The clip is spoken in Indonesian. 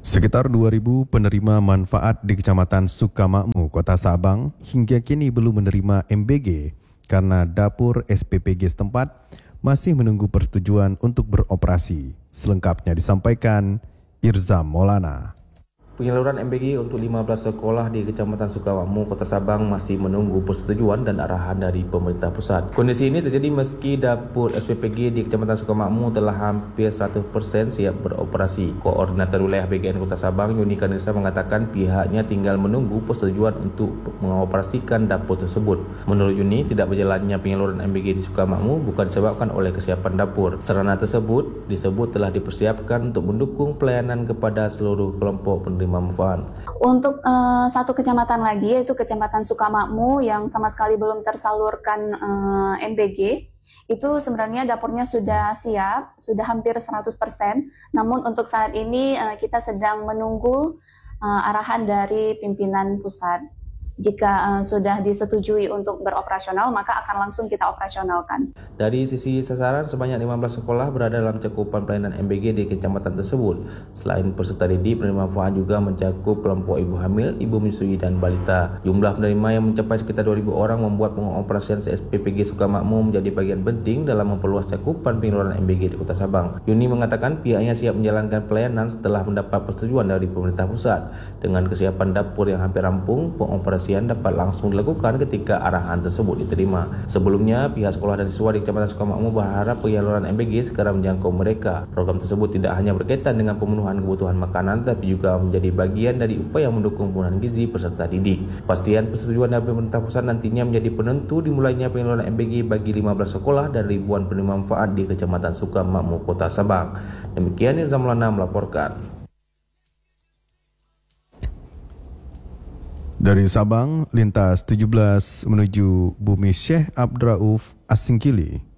Sekitar 2.000 penerima manfaat di Kecamatan Sukamakmur, Kota Sabang hingga kini belum menerima MBG karena dapur SPPG setempat masih menunggu persetujuan untuk beroperasi. Selengkapnya disampaikan Irzam Maulana. Penyaluran MBG untuk 15 sekolah di Kecamatan Sukamakmur, Kota Sabang masih menunggu persetujuan dan arahan dari pemerintah pusat. Kondisi ini terjadi meski dapur SPPG di Kecamatan Sukamakmur telah hampir 100% siap beroperasi. Koordinator Wilayah BGN Kota Sabang, Yuni Kanesa, mengatakan pihaknya tinggal menunggu persetujuan untuk mengoperasikan dapur tersebut. Menurut Yuni, tidak berjalannya penyaluran MBG di Sukamakmur bukan disebabkan oleh kesiapan dapur. Sarana tersebut disebut telah dipersiapkan untuk mendukung pelayanan kepada seluruh kelompok penerima manfaat. Untuk satu kecamatan lagi, yaitu Kecamatan Sukamakmur yang sama sekali belum tersalurkan MBG, itu sebenarnya dapurnya sudah siap, sudah hampir 100%. Namun untuk saat ini kita sedang menunggu arahan dari pimpinan pusat. Jika sudah disetujui untuk beroperasional, maka akan langsung kita operasionalkan. Dari sisi sasaran, sebanyak 15 sekolah berada dalam cakupan pelayanan MBG di kecamatan tersebut. Selain peserta didik, penerima manfaat juga mencakup kelompok ibu hamil, ibu menyusui, dan balita. Jumlah penerima yang mencapai sekitar 2.000 orang membuat pengoperasian SPPG Sukamakmur menjadi bagian penting dalam memperluas cakupan penyaluran MBG di Kota Sabang. Yuni mengatakan pihaknya siap menjalankan pelayanan setelah mendapat persetujuan dari pemerintah pusat. Dengan kesiapan dapur yang hampir rampung, pengoperasian dapat langsung dilakukan ketika arahan tersebut diterima. Sebelumnya, pihak sekolah dan siswa di Kecamatan Sukamakmur berharap penyaluran MBG segera menjangkau mereka. Program tersebut tidak hanya berkaitan dengan pemenuhan kebutuhan makanan, tapi juga menjadi bagian dari upaya mendukung pemenuhan gizi peserta didik. Pastian persetujuan dari pemerintah pusat nantinya menjadi penentu dimulainya penyaluran MBG bagi 15 sekolah dan ribuan penerima manfaat di Kecamatan Sukamakmur, Kota Sabang. Demikian Irzam Maulana melaporkan. Dari Sabang, lintas 17 menuju Bumi Syekh Abdurrauf Asingkili.